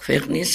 ქვეყნის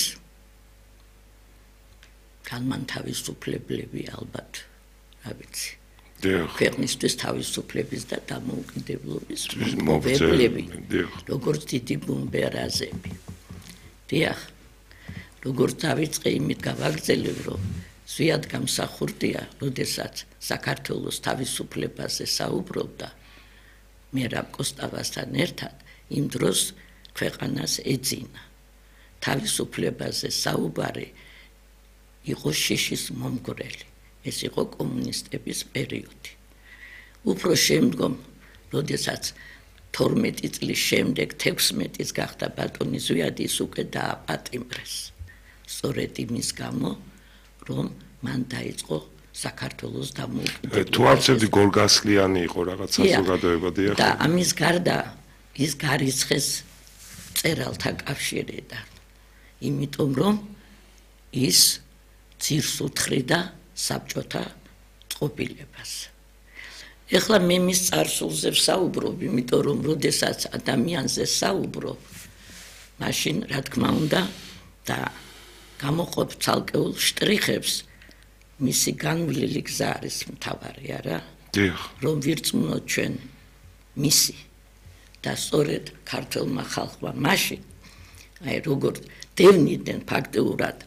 განმანთავისუფლებლები ალბათ, რა ვიცი. ქვეყნისთვის თავისუფლების და დამოუკიდებლობის მოგებლები, როგორც დიდი ბუმბერაზები. დიახ, როგორც დავიწყე იმით გავაგრძელებ, რომ ზვიად გამსახურდია, როდესაც საქართველოს თავისუფლებაზე საუბრობდა მერაბ კოსტავასთან ერთად, იმ დროს ქვეყანას ეძინა. თავისუფლებაზე საუბარი იყო შიშის მომგვრელი. ეს იყო კომუნისტების პერიოდი. უფრო შემდგომ, როდესაც 12 წლის შემდეგ 16-ის გახდა ბატონი ზვიადი, ის უკვე დააპატიმრეს. სწორედ იმის გამო, რომ მან დაიწყო საქართველოს დამოუკიდებლობა. თუ არც ერთი გორგასლიანი იყო რაღაც საზოგადოება დიახ. და ამის გარდა ის გარიცხეს წერალთა კავშირიდან. იმიტომ რომ ის ძირს უთხრიდა საბჭოთა წყობილებას. ეხლა მე მის წარსულზე ვსაუბრობ, იმიტომ რომ როდესაც ადამიანზე საუბრობ, მაშინ რა თქმა უნდა და გამოყოფ ცალკეულ შტრიხებს, მისი განვლილი გზა არის მთავარი, არა? დიახ. რომ ვირწმუნოთ ჩვენ მისი და სწორედ ქართველმა ხალხმა მაშინ, აი როგორც დევნიდნენ ფაქტიურად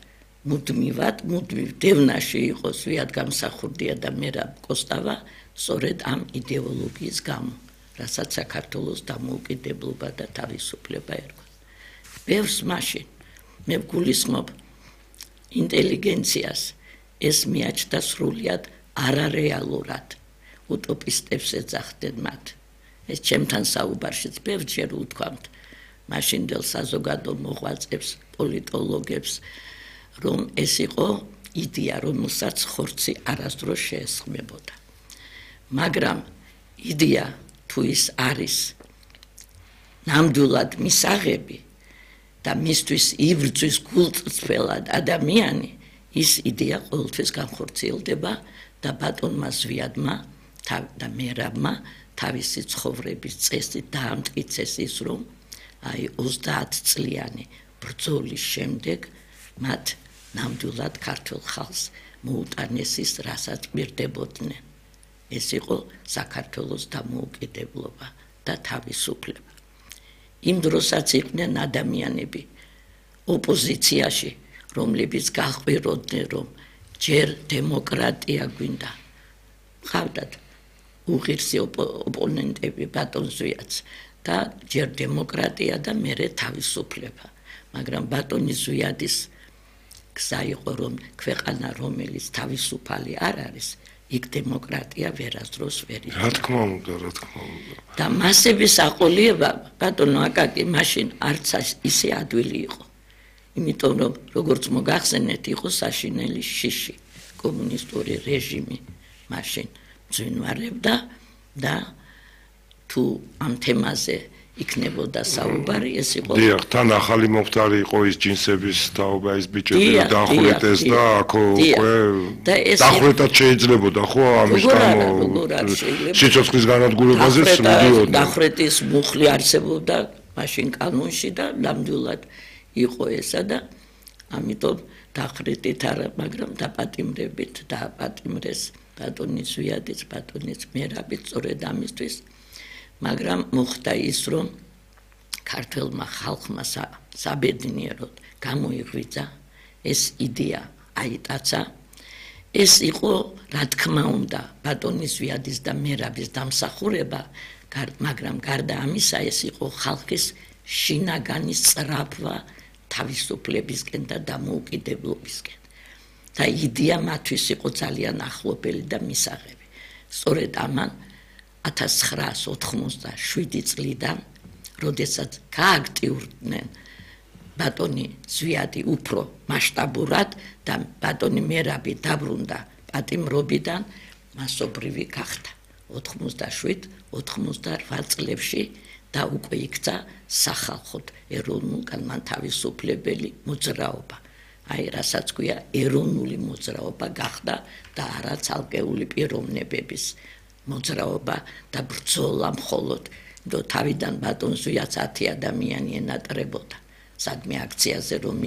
მუდმივ დევნაში იყო ზვიად გამსახურდია და მერაბ კოსტავა, სწორედ ამ იდეოლოგიის გამო, რასაც საქართველოს დამოუკიდებლობა და თავისუფლება ერქვა. ბევრს მაშინ მე ვგულისხმობ ინტელიგენციას, ეს მიაჩნდა სრულიად არარეალურად, უტოპისტებს ეძახდნენ მათ. ეს ჩემთან საუბარშიც ბევრჯერ უთქვამთ მაშინდელ საზოგადო მოღვაწეებს, პოლიტოლოგებს, რომ ეს იყო იდეა, რომელსაც ხორცი არასდროს შეესხმებოდა. მაგრამ იდეა თუ ის არის ნამდვილად მისაღები და მისთვის იბრძვის გულწრფელად ადამიანი, ის იდეა ყოველთვის განხორციელდება და ბატონმა ზვიადმა და მერაბმა თავისი ცხოვრების წესი დაამტკიცეს ის, რომ აი 30 წლიანი ბრძოლის შემდეგ მათ ნამდვილად ქართულ ხალხს მოუტანეს ის, რასაც მირდებოდნენ. ეს იყო საქართველოს დამოუკიდებლობა და თავისუფლება. იმ დროსაც იყვნენ ადამიანები ოპოზიციაში, რომლებიც გაჰყვიროდნენ, რომ ჯერ დემოკრატია გვინდა. მყავდათ უღირსი ოპონენტები ბატონ ზვიადს და ჯერ დემოკრატია და მერე თავისუფლება. მაგრამ ბატონი ზვიადის გზა იყო, რომ ქვეყანა, რომელიც თავისუფალი არ არის, იქ დემოკრატია ვერასდროს ვერ იქნება. რა თქმა უნდა. და მასების აყოლიება ბატონო აკაკი მაშინ არც ისე ადვილი იყო. იმიტომ რომ როგორც მოგახსენეთ, იყო საშინელი შიში, კომუნისტური რეჟიმი მაშინ ძვინვარებდა და თუ ამ თემაზე იქნებოდა საუბარი, ეს იყო. დიახ, თან ახალი მომხდარი იყო ის ჯინსების თაობა, ის ბიჭები დახვრიტეს და აქ უკვე დახვრეტად შეიძლებოდა, ხო, ამის გამო სიცოცხლის განადგურებაზეც მიდიოდა. დახვრეტის მუხლი არსებობდა მაშინ კანონში და ნამდვილად იყო ესა და ამიტომ დახვრეტით არა, მაგრამ დაპატიმრებით დააპატიმრეს ბატონი ზვიადიც, ბატონიც მერაბიც სწორედ ამისთვის. მაგრამ მოხდა ის, რომ ქართველმა ხალხმა საბედნიეროდ გამოიღვიძა ეს იდეა, აიტაცა. ეს იყო, რა თქმა უნდა, ბატონი ზვიადის და მერაბის დამსახურება, მაგრამ გარდა ამისა, ეს იყო ხალხის შინაგანი სწრაფვა თავისუფლებისკენ და დამოუკიდებლობისკენ. და იდეა მათთვის იყო ძალიან ახლობელი და მისაღები. სწორედ ამან 1987 წლიდან, როდესაც გააქტიურდნენ ბატონი ზვიადი უფრო მასშტაბურად და ბატონი მერაბი დაბრუნდა პატიმრობიდან, მასობრივი გახდა 87-88 წლებში და უკვე იქცა სახალხოდ ეროვნულ განმათავისუფლებელი მოძრაობა. აი, რასაც ქვია ეროვნული მოძრაობა გახდა და არა ცალკეული პიროვნებების მოძრაობა და ბრძოლა მხოლოდ, თავიდან ბატონ ზვიადს 10 ადამიანი ენატრებოდა. სადმე აქციაზე რომ